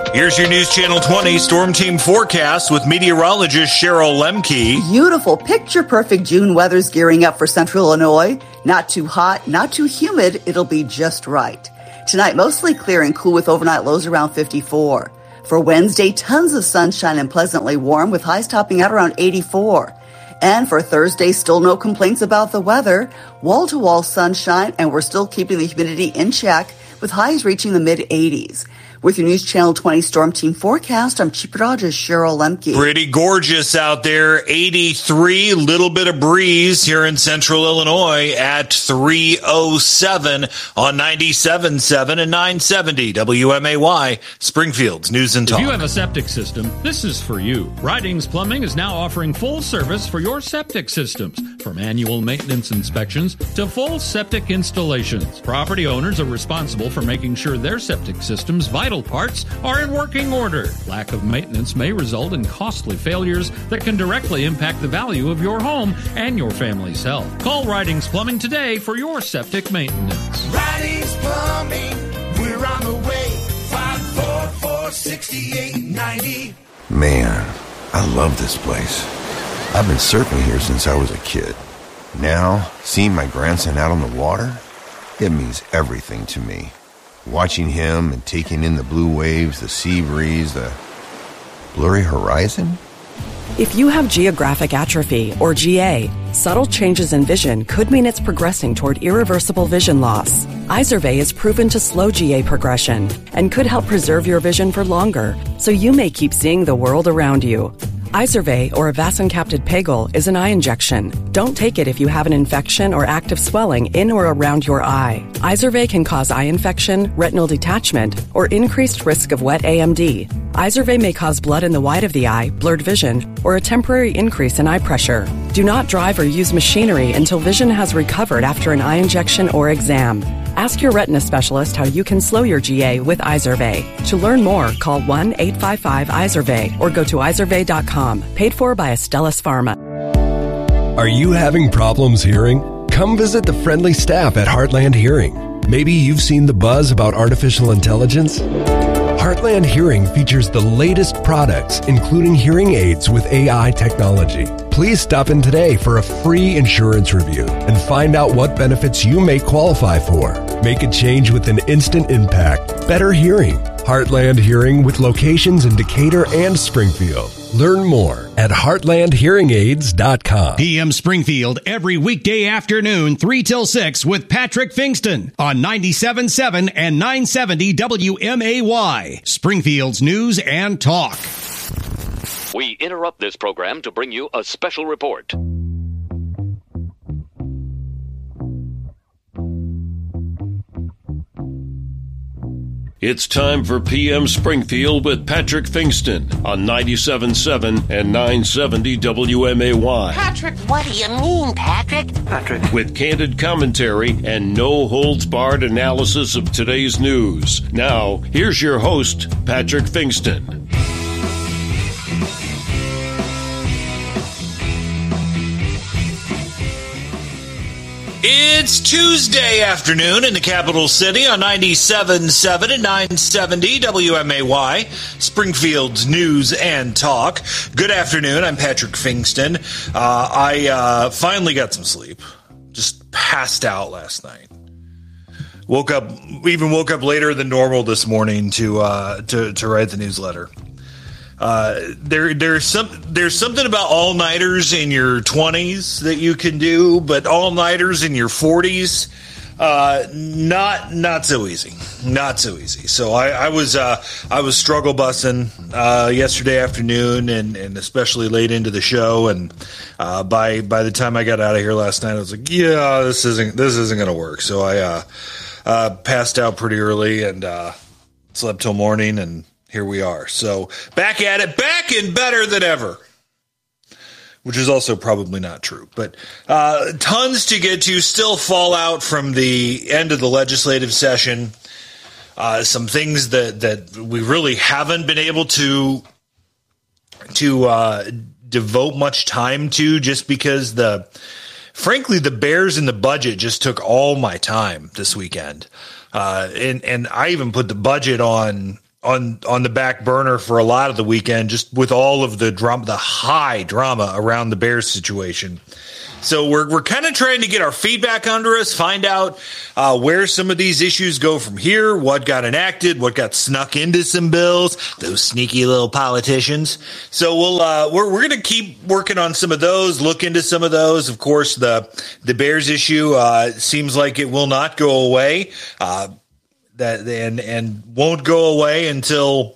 Here's your News Channel 20 Storm Team forecast with meteorologist Cheryl Lemke. Beautiful, picture-perfect June weather's gearing up for central Illinois. Not too hot, not too humid. It'll be just right. Tonight, mostly clear and cool with overnight lows around 54. For Wednesday, tons of sunshine and pleasantly warm with highs topping out around 84. And for Thursday, still no complaints about the weather. Wall-to-wall sunshine, and we're still keeping the humidity in check with highs reaching the mid-80s. With your News Channel 20 Storm Team forecast, I'm Chief Meteorologist Cheryl Lemke. Pretty gorgeous out there. 83, little bit of breeze here in central Illinois at 307 on 97.7 and 970 WMAY, Springfield's News and Talk. If you have a septic system, this is for you. Ridings Plumbing is now offering full service for your septic systems, from annual maintenance inspections to full septic installations. Property owners are responsible for making sure their septic systems, vital parts, are in working order. Lack of maintenance may result in costly failures that can directly impact the value of your home and your family's health. Call Ridings Plumbing today for your septic maintenance. Ridings Plumbing, we're on the way. 544-6890. Man, I love this place. I've been surfing here since I was a kid. Now, seeing my grandson out on the water, it means everything to me. Watching him and taking in the blue waves, the sea breeze, the blurry horizon. If you have geographic atrophy, or GA, subtle changes in vision could mean it's progressing toward irreversible vision loss. Izervay is proven to slow GA progression and could help preserve your vision for longer, so you may keep seeing the world around you. Izervay, or avacincaptad pegol, is an eye injection. Don't take it if you have an infection or active swelling in or around your eye. Izervay can cause eye infection, retinal detachment, or increased risk of wet AMD. Izervay may cause blood in the white of the eye, blurred vision, or a temporary increase in eye pressure. Do not drive or use machinery until vision has recovered after an eye injection or exam. Ask your retina specialist how you can slow your GA with Izervay. To learn more, call 1-855-IZERVAY or go to izervay.com. Paid for by Astellas Pharma. Are you having problems hearing? Come visit the friendly staff at Heartland Hearing. Maybe you've seen the buzz about artificial intelligence. Heartland Hearing features the latest products, including hearing aids with AI technology. Please stop in today for a free insurance review and find out what benefits you may qualify for. Make a change with an instant impact. Better hearing. Heartland Hearing with locations in Decatur and Springfield. Learn more at heartlandhearingaids.com. PM Springfield every weekday afternoon, 3 till 6 with Patrick Fingston on 97.7 and 970 WMAY, Springfield's News and Talk. We interrupt this program to bring you a special report. It's time for PM Springfield with Patrick Fingston on 97.7 and 970 WMAY. Patrick, what do you mean, Patrick? With candid commentary and no-holds-barred analysis of today's news. Now, here's your host, Patrick Fingston. It's Tuesday afternoon in the capital city on 97.7 and 970 WMAY, Springfield's News and Talk. Good afternoon. I'm Patrick Fingston. I finally got some sleep. Just passed out last night. Woke up later than normal this morning to write the newsletter. There's something about all-nighters in your 20s that you can do, but all-nighters in your 40s, not so easy. Not so easy. So I was struggle bussing yesterday afternoon and especially late into the show, and by the time I got out of here last night, I was like, yeah, this isn't gonna work. So I passed out pretty early and slept till morning, and here we are. So back at it, back and better than ever, which is also probably not true. But tons to get to, still fallout from the end of the legislative session. Some things that we really haven't been able to devote much time to, just because frankly, the bears in the budget just took all my time this weekend. And I even put the budget on on the back burner for a lot of the weekend, just with all of the drama, the high drama around the Bears situation. So we're kind of trying to get our feedback under us, find out where some of these issues go from here, what got enacted, what got snuck into some bills, those sneaky little politicians. So we're going to keep working on some of those, look into some of those. Of course, the Bears issue seems like it will not go away, and won't go away until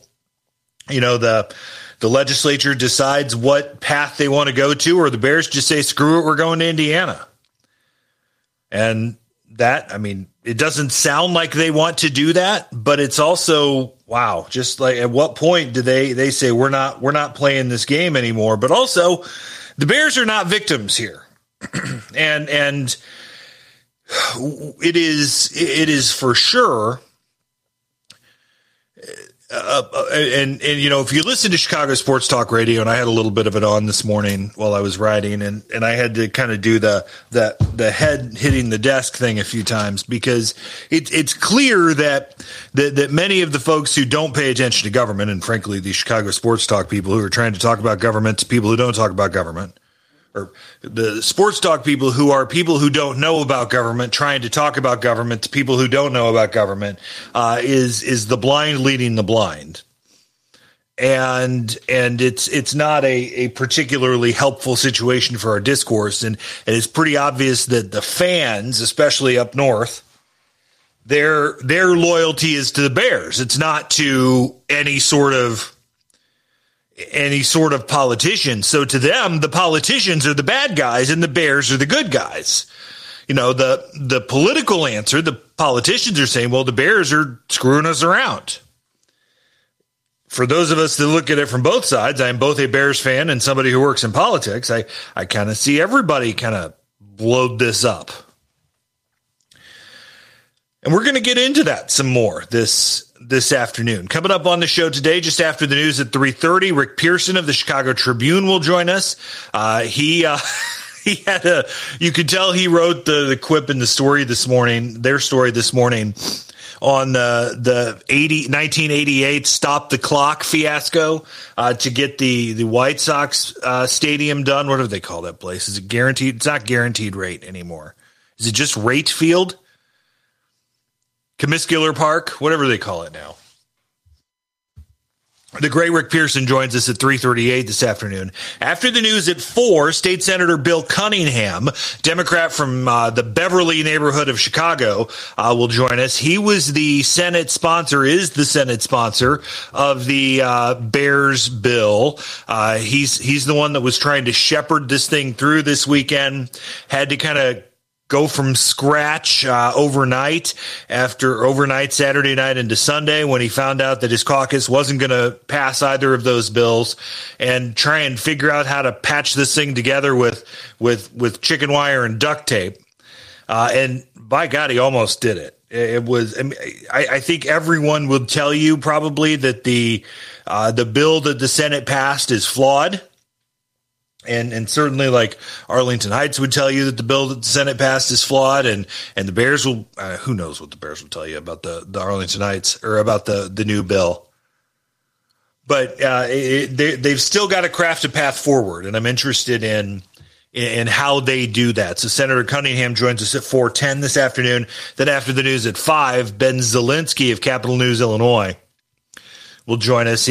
the legislature decides what path they want to go to, or the Bears just say, screw it, we're going to Indiana. And that, I mean, it doesn't sound like they want to do that, but it's also, wow, just like at what point do they say we're not playing this game anymore? But also the Bears are not victims here. and it is for sure. And if you listen to Chicago Sports Talk Radio, and I had a little bit of it on this morning while I was riding, and I had to kind of do the head hitting the desk thing a few times, because it's clear that many of the folks who don't pay attention to government, and frankly, the Chicago Sports Talk people who are trying to talk about government to people who don't talk about government, or the sports talk people who are people who don't know about government trying to talk about government to people who don't know about government, is the blind leading the blind. And it's not a particularly helpful situation for our discourse. And it's pretty obvious that the fans, especially up north, their loyalty is to the Bears. It's not to any sort of politician. So to them, the politicians are the bad guys and the Bears are the good guys. The political answer, the politicians are saying, well, the Bears are screwing us around. For those of us that look at it from both sides, I am both a Bears fan and somebody who works in politics. I kind of see everybody kind of load this up. And we're going to get into that some more this afternoon. Coming up on the show today, just after the news at 3:30, Rick Pearson of the Chicago Tribune will join us. He had you could tell he wrote the quip in the story this morning, their story this morning, on the 1988 stop the clock fiasco to get the White Sox stadium done. What do they call that place? Is it guaranteed? It's not guaranteed rate anymore. Is it just rate field? Comiskiller Park, whatever they call it now. The great Rick Pearson joins us at 3:38 this afternoon. After the news at 4, State Senator Bill Cunningham, Democrat from the Beverly neighborhood of Chicago, will join us. He was the Senate sponsor, is the Senate sponsor of the Bears bill. He's the one that was trying to shepherd this thing through this weekend, had to kind of go from scratch overnight Saturday night into Sunday, when he found out that his caucus wasn't going to pass either of those bills, and try and figure out how to patch this thing together with chicken wire and duct tape. And by God, he almost did it. It was, I think everyone would tell you probably that the bill that the Senate passed is flawed. And certainly, like Arlington Heights would tell you that the bill that the Senate passed is flawed, and the Bears will, who knows what the Bears will tell you about the Arlington Heights or about the new bill. But they've still got to craft a path forward, and I'm interested in how they do that. So Senator Cunningham joins us at 4:10 this afternoon. Then after the news at 5, Ben Zielinski of Capital News Illinois will join us.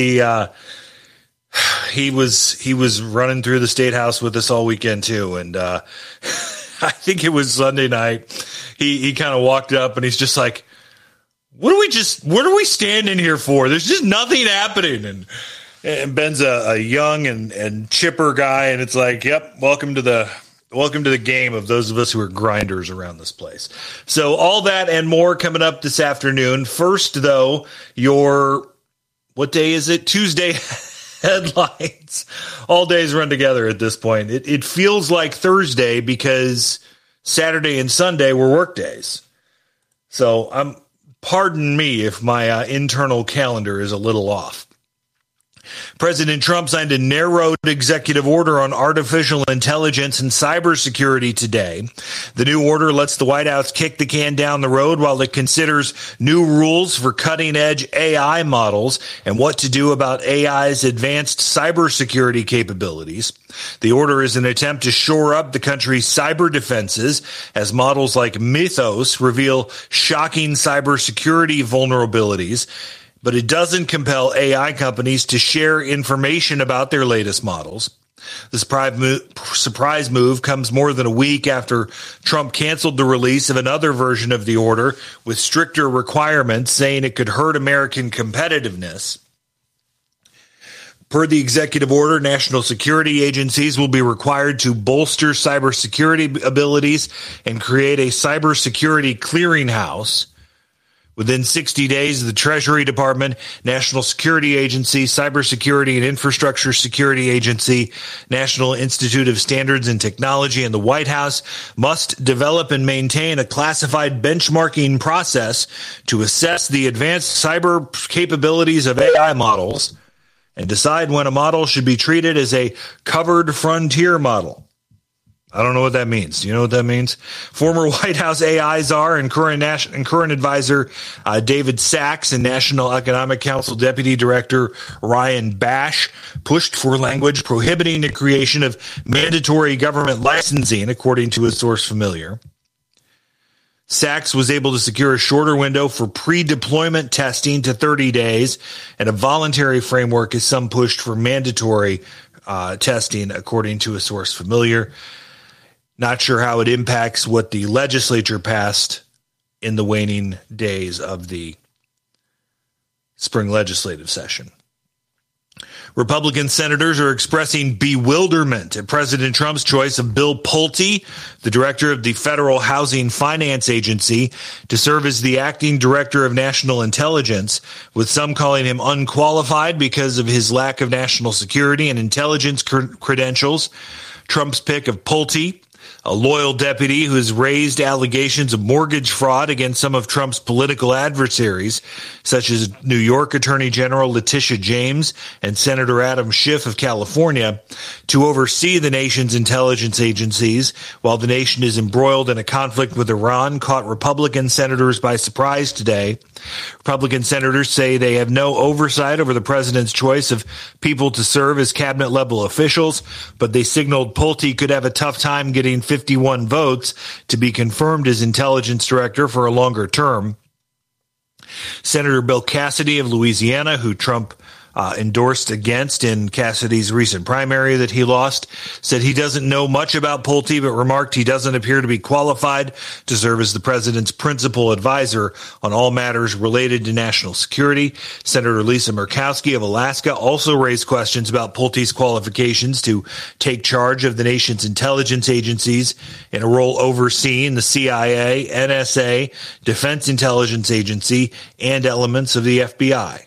He was running through the State House with us all weekend too, and I think it was Sunday night. He kind of walked up and he's just like, "What are we standing here for? There's just nothing happening." And Ben's a young and chipper guy, and it's like, "Yep, welcome to the game of those of us who are grinders around this place." So all that and more coming up this afternoon. First, though, what day is it? Tuesday. Headlines. All days run together at this point. It feels like Thursday because Saturday and Sunday were work days. So pardon me if my internal calendar is a little off. President Trump signed a narrowed executive order on artificial intelligence and cybersecurity today. The new order lets the White House kick the can down the road while it considers new rules for cutting-edge AI models and what to do about AI's advanced cybersecurity capabilities. The order is an attempt to shore up the country's cyber defenses as models like Mythos reveal shocking cybersecurity vulnerabilities. But it doesn't compel AI companies to share information about their latest models. The surprise move comes more than a week after Trump canceled the release of another version of the order with stricter requirements, saying it could hurt American competitiveness. Per the executive order, national security agencies will be required to bolster cybersecurity abilities and create a cybersecurity clearinghouse. Within 60 days, the Treasury Department, National Security Agency, Cybersecurity and Infrastructure Security Agency, National Institute of Standards and Technology, and the White House must develop and maintain a classified benchmarking process to assess the advanced cyber capabilities of AI models and decide when a model should be treated as a covered frontier model. I don't know what that means. Do you know what that means? Former White House AI czar and current advisor David Sachs and National Economic Council Deputy Director Ryan Bash pushed for language prohibiting the creation of mandatory government licensing, according to a source familiar. Sachs was able to secure a shorter window for pre-deployment testing to 30 days and a voluntary framework as some pushed for mandatory testing, according to a source familiar. Not sure how it impacts what the legislature passed in the waning days of the spring legislative session. Republican senators are expressing bewilderment at President Trump's choice of Bill Pulte, the director of the Federal Housing Finance Agency, to serve as the acting director of national intelligence, with some calling him unqualified because of his lack of national security and intelligence credentials. Trump's pick of Pulte, a loyal deputy who has raised allegations of mortgage fraud against some of Trump's political adversaries, such as New York Attorney General Letitia James and Senator Adam Schiff of California, to oversee the nation's intelligence agencies while the nation is embroiled in a conflict with Iran, caught Republican senators by surprise today. Republican senators say they have no oversight over the president's choice of people to serve as cabinet-level officials, but they signaled Pulte could have a tough time getting 51 votes to be confirmed as intelligence director for a longer term. Senator Bill Cassidy of Louisiana, who Trump endorsed against in Cassidy's recent primary that he lost, said he doesn't know much about Pulte, but remarked he doesn't appear to be qualified to serve as the president's principal advisor on all matters related to national security. Senator Lisa Murkowski of Alaska also raised questions about Pulte's qualifications to take charge of the nation's intelligence agencies in a role overseeing the CIA, NSA, Defense Intelligence Agency, and elements of the FBI.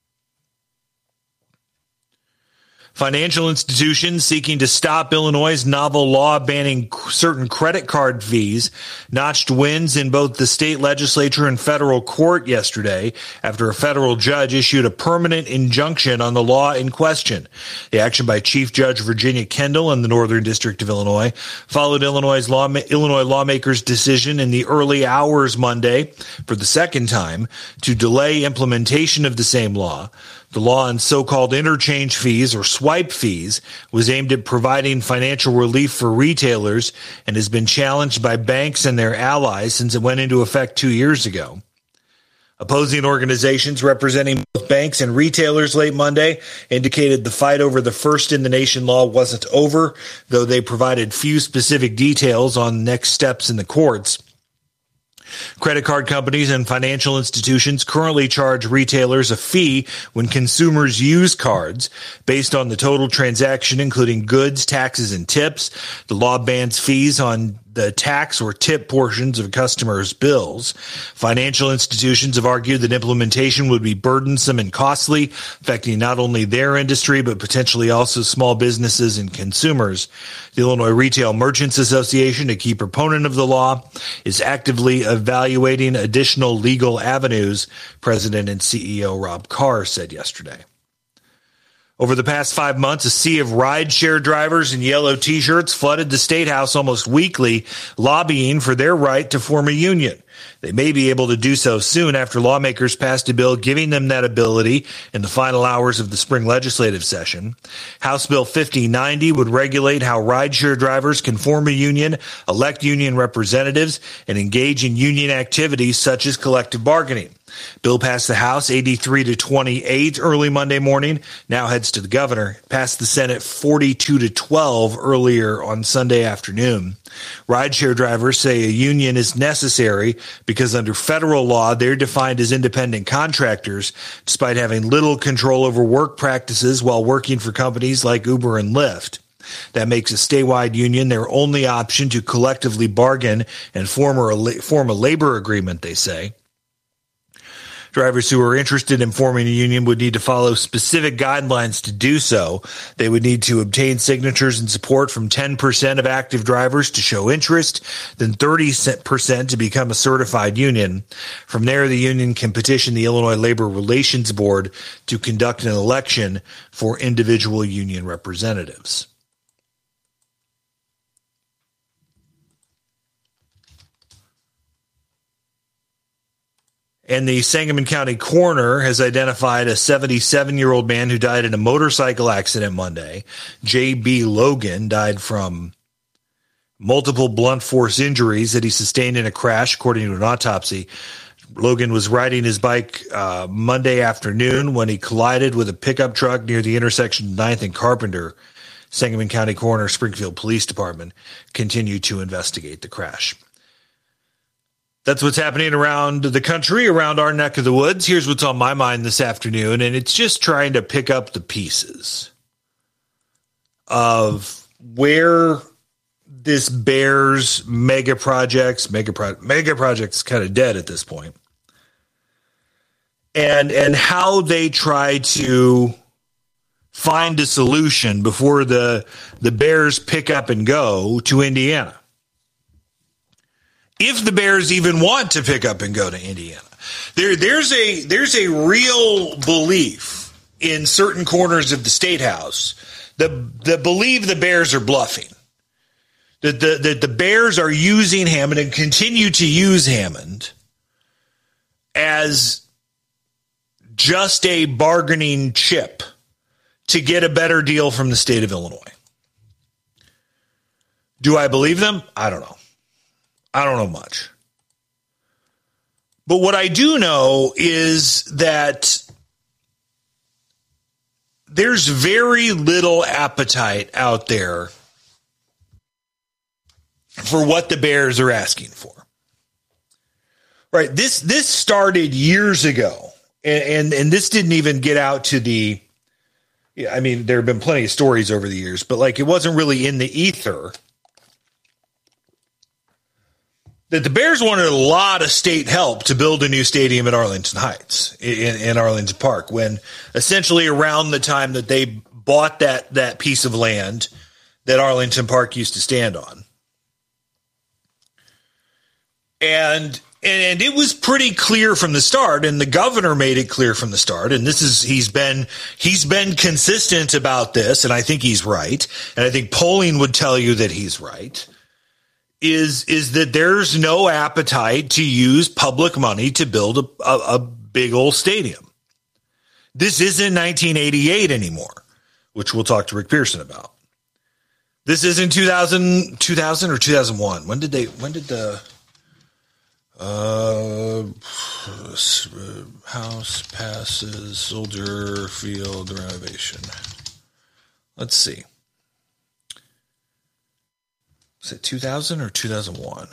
Financial institutions seeking to stop Illinois' novel law banning certain credit card fees notched wins in both the state legislature and federal court yesterday after a federal judge issued a permanent injunction on the law in question. The action by Chief Judge Virginia Kendall in the Northern District of Illinois followed Illinois lawmakers' decision in the early hours Monday for the second time to delay implementation of the same law. The law on so-called interchange fees or swipe fees was aimed at providing financial relief for retailers and has been challenged by banks and their allies since it went into effect 2 years ago. Opposing organizations representing both banks and retailers late Monday indicated the fight over the first-in-the-nation law wasn't over, though they provided few specific details on next steps in the courts. Credit card companies and financial institutions currently charge retailers a fee when consumers use cards based on the total transaction, including goods, taxes, and tips. The law bans fees on the tax or tip portions of customers' bills. Financial institutions have argued that implementation would be burdensome and costly, affecting not only their industry, but potentially also small businesses and consumers. The Illinois Retail Merchants Association, a key proponent of the law, is actively evaluating additional legal avenues, President and CEO Rob Carr said yesterday. Over the past 5 months, a sea of rideshare drivers in yellow T-shirts flooded the State House almost weekly, lobbying for their right to form a union. They may be able to do so soon after lawmakers passed a bill giving them that ability in the final hours of the spring legislative session. House Bill 5090 would regulate how rideshare drivers can form a union, elect union representatives, and engage in union activities such as collective bargaining. Bill passed the House 83-28 early Monday morning, now heads to the governor. Passed the Senate 42-12 earlier on Sunday afternoon. Rideshare drivers say a union is necessary because under federal law, they're defined as independent contractors, despite having little control over work practices while working for companies like Uber and Lyft. That makes a statewide union their only option to collectively bargain and form a labor agreement, they say. Drivers who are interested in forming a union would need to follow specific guidelines to do so. They would need to obtain signatures and support from 10% of active drivers to show interest, then 30% to become a certified union. From there, the union can petition the Illinois Labor Relations Board to conduct an election for individual union representatives. And the Sangamon County coroner has identified a 77-year-old man who died in a motorcycle accident Monday. J.B. Logan died from multiple blunt force injuries that he sustained in a crash, according to an autopsy. Logan was riding his bike Monday afternoon when he collided with a pickup truck near the intersection of 9th and Carpenter. Sangamon County Coroner Springfield Police Department continued to investigate the crash. That's what's happening around the country, around our neck of the woods. Here's what's on my mind this afternoon, and it's just trying to pick up the pieces of where this Bears mega project's kind of dead at this point, and how they try to find a solution before the Bears pick up and go to Indiana. If the Bears even want to pick up and go to Indiana, there's a real belief in certain corners of the State House that believe the Bears are bluffing, that the Bears are using Hammond and continue to use Hammond as just a bargaining chip to get a better deal from the state of Illinois. Do I believe them? I don't know. I don't know much. But what I do know is that there's very little appetite out there for what the Bears are asking for. Right? This started years ago, and this didn't even get out to the, I mean, there have been plenty of stories over the years, but like it wasn't really in the ether that the Bears wanted a lot of state help to build a new stadium at Arlington Heights in Arlington Park, when essentially around the time that they bought that piece of land that Arlington Park used to stand on. And it was pretty clear from the start, and the governor made it clear from the start, and he's been consistent about this, and I think he's right, and I think polling would tell you that he's right. Is that there's no appetite to use public money to build a big old stadium. This isn't 1988 anymore, which we'll talk to Rick Pearson about. This isn't 2000 or 2001. When did the House passes Soldier Field renovation? Let's see. Was it 2000 or 2001?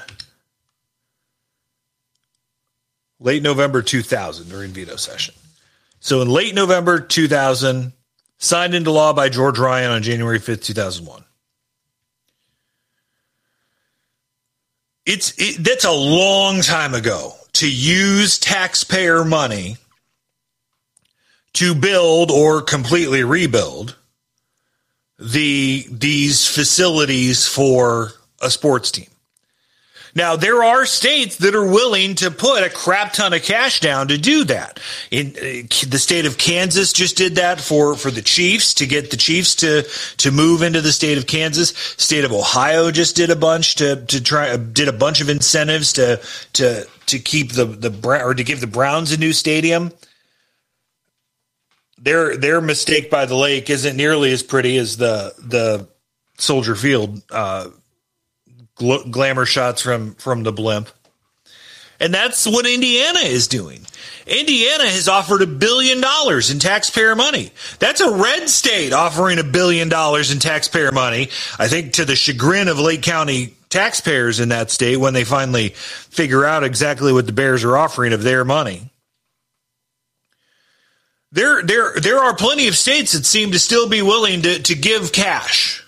Late November 2000 during veto session. So in late November 2000, signed into law by George Ryan on January 5th, 2001. That's a long time ago to use taxpayer money to build or completely rebuild these facilities for a sports team. Now, there are states that are willing to put a crap ton of cash down to do that. In the state of Kansas just did that for the Chiefs, to get the Chiefs to move into the state of Kansas. State of Ohio just did a bunch did a bunch of incentives to keep to give the Browns a new stadium. Their mistake by the lake isn't nearly as pretty as the Soldier Field glamour shots from the blimp. And that's what Indiana is doing. Indiana has offered $1 billion in taxpayer money. That's a red state offering $1 billion in taxpayer money, I think, to the chagrin of Lake County taxpayers in that state when they finally figure out exactly what the Bears are offering of their money. There are plenty of states that seem to still be willing to give cash.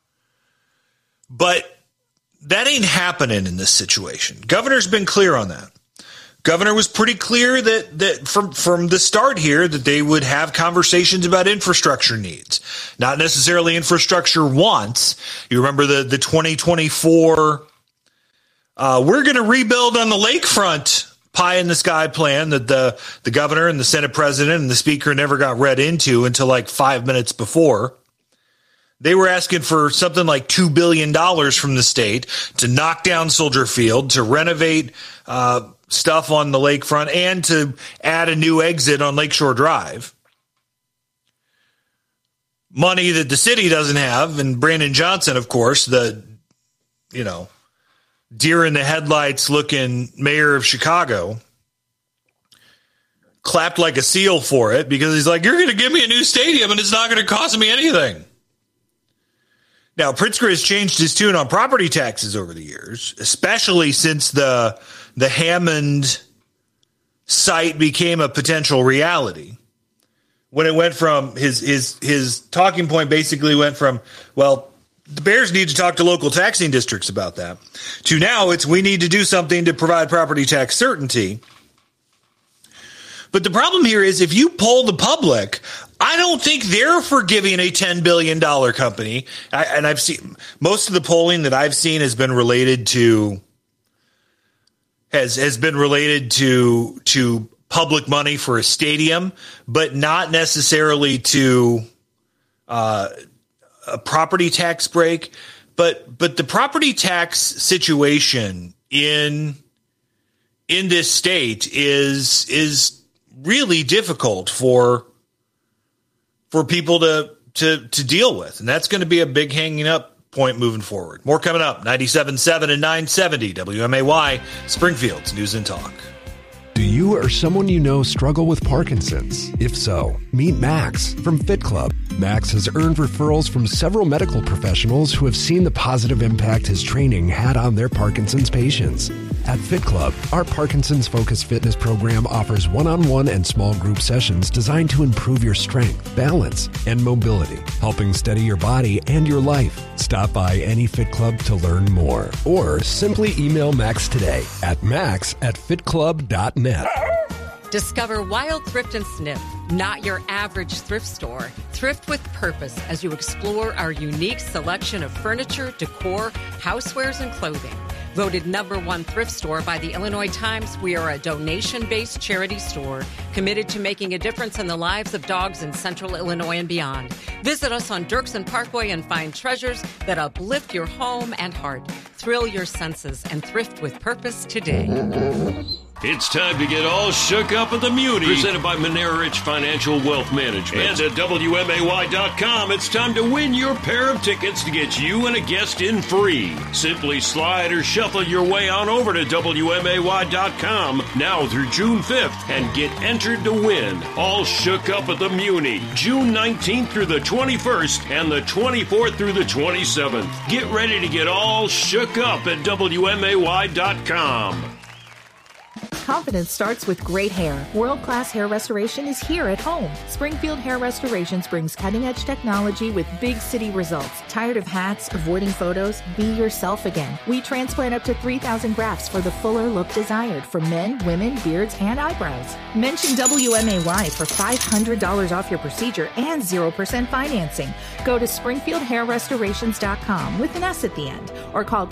But that ain't happening in this situation. Governor's been clear on that. Governor was pretty clear that from the start here that they would have conversations about infrastructure needs, not necessarily infrastructure wants. You remember the 2024, we're going to rebuild on the lakefront pie in the sky plan that the governor and the Senate president and the speaker never got read into until like 5 minutes before. They were asking for something like $2 billion from the state to knock down Soldier Field, to renovate stuff on the lakefront, and to add a new exit on Lakeshore Drive. Money that the city doesn't have. And Brandon Johnson, of course, the deer in the headlights looking mayor of Chicago, clapped like a seal for it because he's like, you're going to give me a new stadium and it's not going to cost me anything. Now, Pritzker has changed his tune on property taxes over the years, especially since the Hammond site became a potential reality. When it went from his talking point basically went from, well, the Bears need to talk to local taxing districts about that, to now it's we need to do something to provide property tax certainty. But the problem here is if you poll the public, I don't think they're forgiving a $10 billion company. And I've seen most of the polling that I've seen has been related to public money for a stadium, but not necessarily to a property tax break. But the property tax situation in this state is really difficult for people to deal with. And that's going to be a big hanging up point moving forward. More coming up. 97.7 and 970 WMAY, Springfield's News and Talk. Do you or someone you know struggle with Parkinson's? If so, meet Max from Fit Club. Max has earned referrals from several medical professionals who have seen the positive impact his training had on their Parkinson's patients. At Fit Club, our Parkinson's-focused fitness program offers one-on-one and small group sessions designed to improve your strength, balance, and mobility, helping steady your body and your life. Stop by any Fit Club to learn more, or simply email Max today at max@fitclub.net. Discover Wild Thrift and Sniff, not your average thrift store. Thrift with purpose as you explore our unique selection of furniture, decor, housewares, and clothing. Voted #1 thrift store by the Illinois Times, we are a donation-based charity store committed to making a difference in the lives of dogs in Central Illinois and beyond. Visit us on Dirksen Parkway and find treasures that uplift your home and heart. Thrill your senses and thrift with purpose today. It's time to get all shook up at the Muni. Presented by Monera Rich Financial Wealth Management. And at WMAY.com, it's time to win your pair of tickets to get you and a guest in free. Simply slide or shuffle your way on over to WMAY.com now through June 5th and get entered to win. All shook up at the Muni, June 19th through the 21st and the 24th through the 27th. Get ready to get all shook up at WMAY.com. Confidence starts with great hair. World-class hair restoration is here at home. Springfield Hair Restorations brings cutting-edge technology with big city results. Tired of hats, avoiding photos? Be yourself again. We transplant up to 3,000 grafts for the fuller look desired for men, women, beards, and eyebrows. Mention WMAY for $500 off your procedure and 0% financing. Go to SpringfieldHairRestorations.com with an S at the end, or call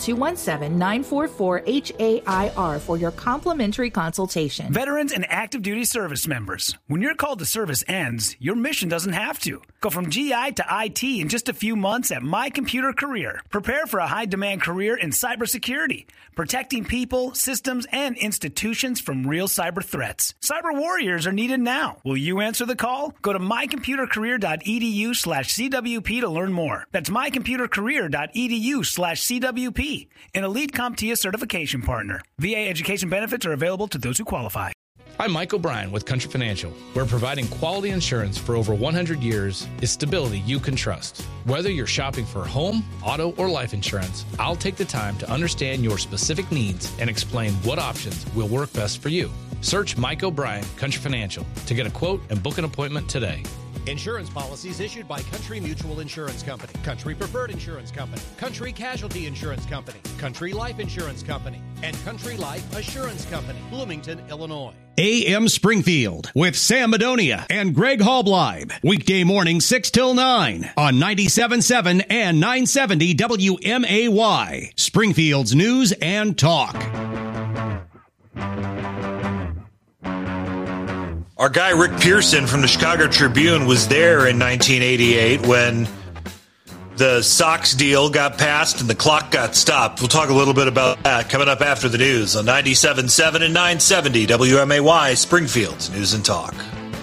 217-944-HAIR for your complimentary consultation. Veterans and active duty service members, when your call to service ends, your mission doesn't have to. Go from GI to IT in just a few months at My Computer Career. Prepare for a high-demand career in cybersecurity, protecting people, systems, and institutions from real cyber threats. Cyber warriors are needed now. Will you answer the call? Go to mycomputercareer.edu/CWP to learn more. That's mycomputercareer.edu/CWP, an elite CompTIA certification partner. VA education benefits are available to those who qualify. I'm Mike O'Brien with Country Financial, where providing quality insurance for over 100 years is stability you can trust. Whether you're shopping for home, auto, or life insurance, I'll take the time to understand your specific needs and explain what options will work best for you. Search Mike O'Brien, Country Financial, to get a quote and book an appointment today. Insurance policies issued by Country Mutual Insurance Company, Country Preferred Insurance Company, Country Casualty Insurance Company, Country Life Insurance Company, and Country Life Assurance Company, Bloomington, Illinois. AM Springfield with Sam Madonia and Greg Halbleib. Weekday morning 6 till 9 on 97.7 and 970 WMAY. Springfield's News and Talk. Our guy Rick Pearson from the Chicago Tribune was there in 1988 when the Sox deal got passed and the clock got stopped. We'll talk a little bit about that coming up after the news on 97.7 and 970 WMAY, Springfield's News and Talk.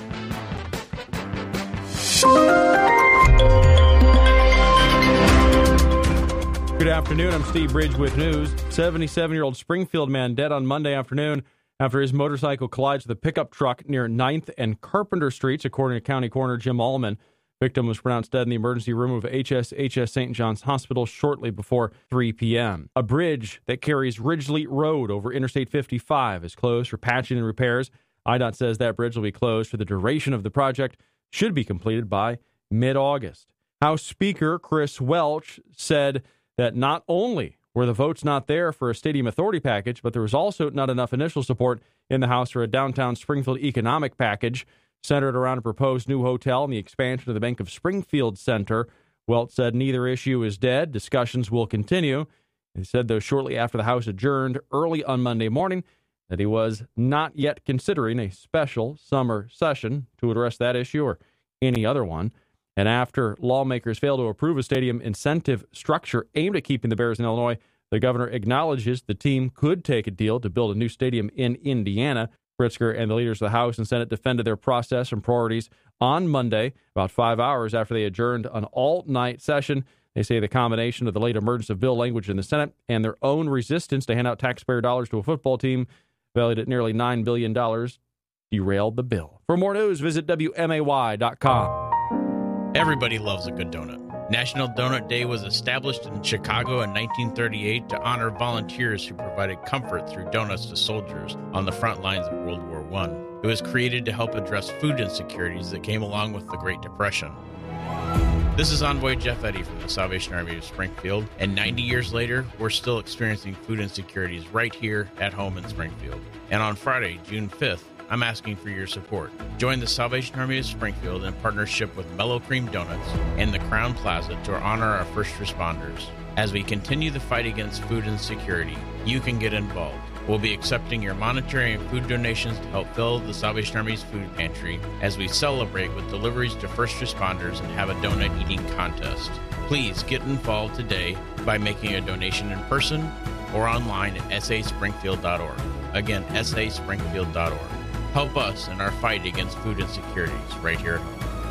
Good afternoon. I'm Steve Bridge with news. 77-year-old Springfield man dead on Monday afternoon after his motorcycle collides with a pickup truck near 9th and Carpenter Streets, according to County Coroner Jim Allman. Victim was pronounced dead in the emergency room of HSHS St. John's Hospital shortly before 3 p.m. A bridge that carries Ridgely Road over Interstate 55 is closed for patching and repairs. IDOT says that bridge will be closed for the duration of the project, should be completed by mid-August. House Speaker Chris Welch said that not only were the votes not there for a stadium authority package, but there was also not enough initial support in the House for a downtown Springfield economic package centered around a proposed new hotel and the expansion of the Bank of Springfield Center. Welch said neither issue is dead. Discussions will continue. He said, though, shortly after the House adjourned early on Monday morning, that he was not yet considering a special summer session to address that issue or any other one. And after lawmakers failed to approve a stadium incentive structure aimed at keeping the Bears in Illinois, the governor acknowledges the team could take a deal to build a new stadium in Indiana. Pritzker and the leaders of the House and Senate defended their process and priorities on Monday, about 5 hours after they adjourned an all-night session. They say the combination of the late emergence of bill language in the Senate and their own resistance to hand out taxpayer dollars to a football team valued at nearly $9 billion derailed the bill. For more news, visit WMAY.com. Everybody loves a good donut. National Donut Day was established in Chicago in 1938 to honor volunteers who provided comfort through donuts to soldiers on the front lines of World War I. It was created to help address food insecurities that came along with the Great Depression. This is Envoy Jeff Eddy from the Salvation Army of Springfield, and 90 years later, we're still experiencing food insecurities right here at home in Springfield. And on Friday, June 5th, I'm asking for your support. Join the Salvation Army of Springfield in partnership with Mellow Cream Donuts and the Crown Plaza to honor our first responders. As we continue the fight against food insecurity, you can get involved. We'll be accepting your monetary and food donations to help fill the Salvation Army's food pantry as we celebrate with deliveries to first responders and have a donut eating contest. Please get involved today by making a donation in person or online at saspringfield.org. Again, saspringfield.org. Help us in our fight against food insecurities right here at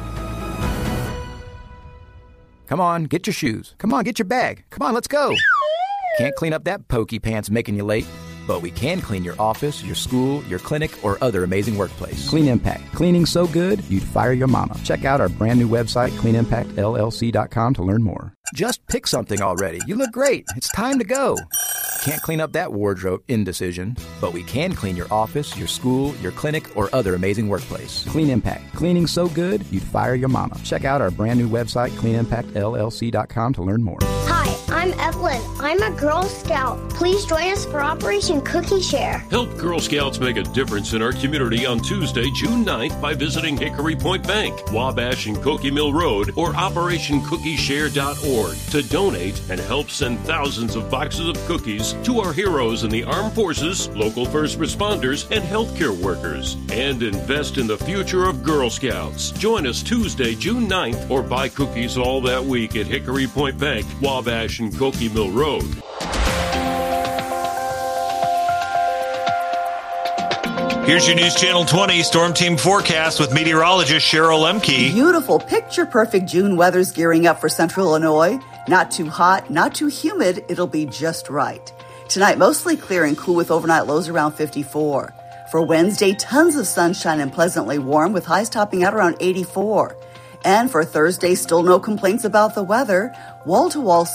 home. Come on, get your shoes. Come on, get your bag. Come on, let's go. Can't clean up that pokey pants making you late. but we can clean your office, your school, your clinic, or other amazing workplace. Clean Impact. Cleaning so good, you'd fire your mama. Check out our brand new website, cleanimpactllc.com, to learn more. Just pick something already. You look great. It's time to go. Can't clean up that wardrobe indecision, but we can clean your office, your school, your clinic, or other amazing workplace. Clean Impact. Cleaning so good, you'd fire your mama. Check out our brand new website, cleanimpactllc.com, to learn more. Hi, I'm Evelyn. I'm a Girl Scout. Please join us for Operation Cookie Share. Help Girl Scouts make a difference in our community on Tuesday, June 9th by visiting Hickory Point Bank, Wabash and Cokie Mill Road, or OperationCookieShare.org to donate and help send thousands of boxes of cookies to our heroes in the armed forces, local first responders, and healthcare workers. And invest in the future of Girl Scouts. Join us Tuesday, June 9th, or buy cookies all that week at Hickory Point Bank, Wabash and Cokie Mill Road. Here's your News Channel 20 Storm Team forecast with meteorologist Cheryl Lemke. Beautiful, picture-perfect June weather's gearing up for central Illinois. Not too hot, not too humid. It'll be just right. Tonight, mostly clear and cool with overnight lows around 54. For Wednesday, tons of sunshine and pleasantly warm with highs topping out around 84. And for Thursday, still no complaints about the weather. Wall-to-wall